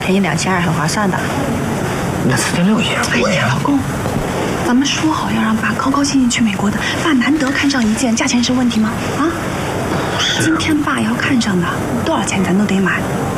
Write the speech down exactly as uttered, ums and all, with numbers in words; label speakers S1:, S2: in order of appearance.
S1: 便宜两千二，很划算的。
S2: 那四点六也贵呀。
S1: 老公，咱们说好要让爸高高兴兴去美国的，爸难得看上一件，价钱是问题吗？啊？今天爸要看上的，多少钱咱都得买。